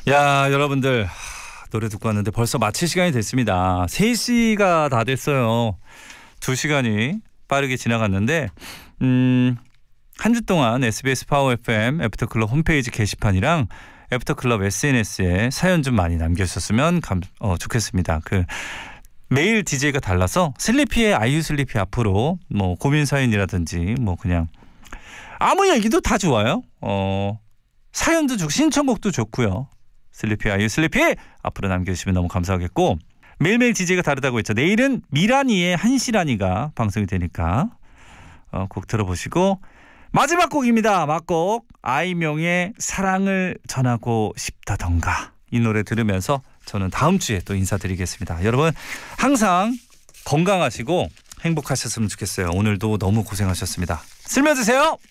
야, 여러분들 노래 듣고 왔는데 벌써 마칠 시간이 됐습니다. 3시가 다 됐어요. 2시간이 빠르게 지나갔는데 한 주 동안 SBS 파워 FM 애프터클럽 홈페이지 게시판이랑 애프터클럽 SNS에 사연 좀 많이 남겨주셨으면 좋겠습니다. 매일 DJ가 달라서 슬리피의 아이유 슬리피 앞으로 뭐 고민 사연이라든지 뭐 그냥 아무 얘기도 다 좋아요. 사연도 좋고 신청곡도 좋고요. 슬리피 아이유 슬리피 앞으로 남겨주시면 너무 감사하겠고, 매일매일 DJ가 다르다고 했죠. 내일은 미라니의 한시라니가 방송이 되니까 곡 들어보시고, 마지막 곡입니다. 막곡 아이명의 사랑을 전하고 싶다던가, 이 노래 들으면서 저는 다음 주에 또 인사드리겠습니다. 여러분 항상 건강하시고 행복하셨으면 좋겠어요. 오늘도 너무 고생하셨습니다. 슬며드세요.